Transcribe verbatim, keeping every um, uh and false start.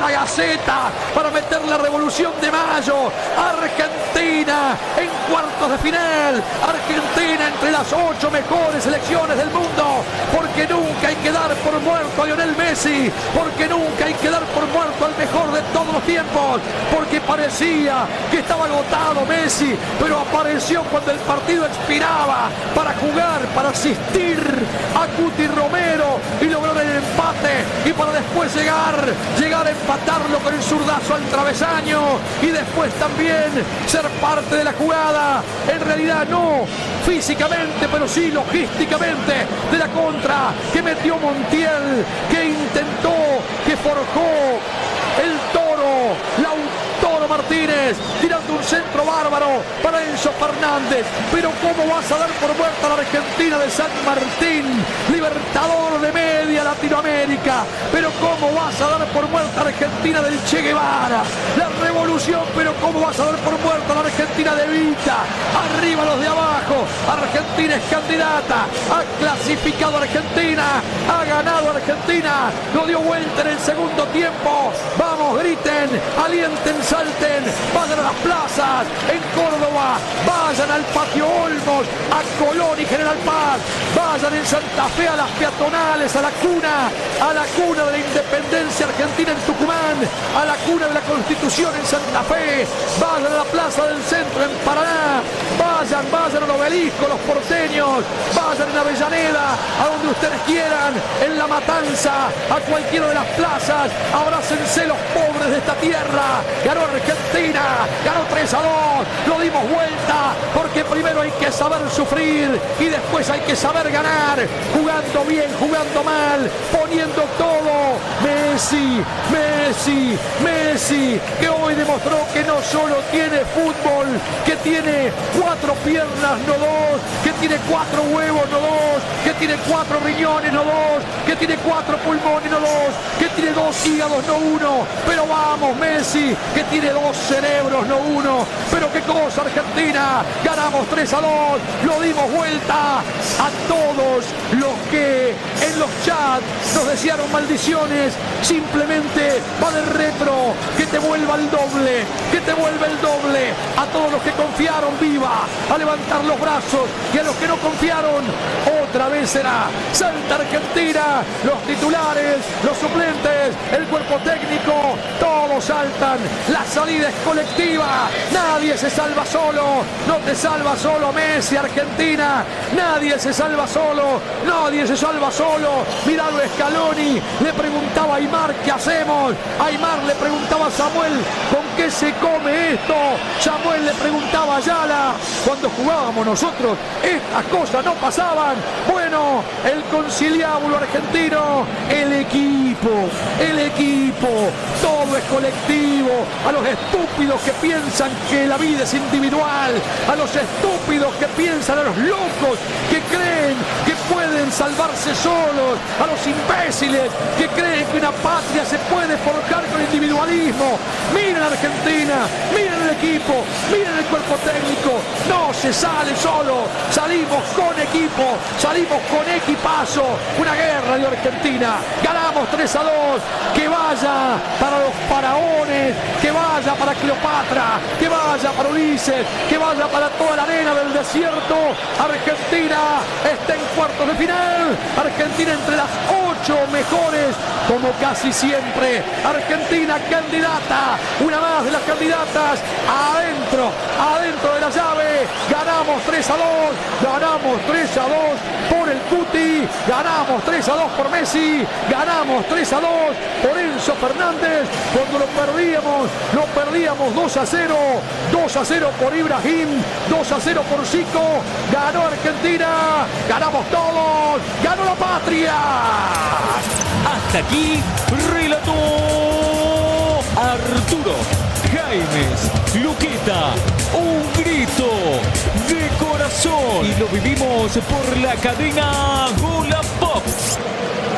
la Gaceta para meter la Revolución de Mayo. Argentina en cuartos de final. Argentina entre las ocho mejores selecciones del mundo. Porque nunca hay que dar por muerto a Lionel Messi. Porque nunca hay que dar por muerto al mejor de todos los tiempos. Porque parecía que estaba agotado Messi, pero apareció cuando el partido expiraba para jugar, para asistir a Cuti Romero y lograr el empate, y para después llegar, llegar a empatarlo con el zurdazo al travesaño, y después también ser parte de la jugada, en realidad no físicamente, pero sí logísticamente, de la contra que metió Montiel, que intentó, que forjó el Toro, Lautaro Martínez, tirando un centro bárbaro para Enzo Fernández. Pero ¿cómo vas a dar por muerta a la Argentina de San Martín, libertador de media Latinoamérica? Pero ¿cómo vas a dar por muerta a la Argentina del Che Guevara, la revolución? Pero ¿cómo vas a dar por muerta a la Argentina de Vita? Arriba los de abajo. Argentina es candidata, ha clasificado a Argentina, ha ganado a Argentina, lo dio vuelta en el segundo tiempo. Vamos, griten, alienten, salten, vayan a las plazas en Córdoba, vayan al Patio Olmos, a Colón y General Paz, vayan en Santa Fe a las peatonales, a la cuna, a la cuna de la independencia argentina en Tucumán, a la cuna de la Constitución en Santa Fe, vayan a la Plaza del Centro en Paraná, vayan, vayan al Obelisco, los porteños, vayan en Avellaneda, a donde ustedes quieran, en La Matanza, a cualquiera de las plazas, abrácense los pobres de esta tierra. Ganó Argentina, ganó tres a dos, lo dimos vuelta, porque primero hay que saber sufrir y después hay que saber ganar, jugando bien, jugando mal, poniendo todo. Messi, Messi, Messi, que hoy demostró que no solo tiene fútbol, que tiene cuatro piernas, no dos, que tiene cuatro huevos, no dos, que tiene cuatro riñones, no dos, que tiene cuatro pulmones, no dos, que tiene dos hígados, no uno. Pero vamos, Messi, que tiene dos cerebros, no uno. Pero qué cosa, Argentina, ganamos tres a dos, lo dimos vuelta. A todos los que en los chats nos desearon maldiciones, simplemente va de retro, que te vuelva el doble, que te vuelva el doble. A todos los que confiaron, viva, a levantar los brazos, y a los que no confiaron, otra vez será. Salta Argentina, los titulares, los suplentes, el cuerpo técnico, todos saltan. La salida es colectiva, nadie se salva solo, no te salva solo Messi, Argentina, nadie se salva solo, nadie se salva solo. Miralo, Scaloni le preguntaba a Aymar, ¿qué hacemos? Aymar le preguntaba a Samuel, ¿con qué se come esto? Samuel le preguntaba a Ayala, cuando jugábamos nosotros estas cosas no pasaban. Bueno, el conciliábulo argentino, el equipo, el equipo, todo es colectivo. A los estúpidos que piensan que la vida es individual, a los estúpidos que piensan, a los locos que creen que pueden salvarse solos, a los imbéciles que creen que una patria se puede forjar con individualismo. Miren a Argentina, miren el equipo, miren el cuerpo técnico, no se sale solo, salimos con equipo, salimos con equipazo. Una guerra de Argentina, ganamos tres a dos, que vaya para los faraones, que vaya para Cleopatra, que vaya para Ulises, que vaya para toda la arena del desierto. Argentina está en cuartos de final, Argentina entre las ocho mejores, como casi siempre. Argentina candidata, una más de las candidatas, adentro, adentro de la llave. Ganamos tres a dos, ganamos tres a dos por el Cuti, ganamos tres a dos por Messi, ganamos tres a dos por Enzo Fernández. Cuando lo perdíamos, lo perdíamos dos a cero, dos a cero por Ibrahim, dos a cero por Zico. Ganó Argentina, ganamos todos, ganó la patria. Hasta aquí, relató Arturo Jaimes Luqueta, un grito de corazón, y lo vivimos por la cadena Gula Pop.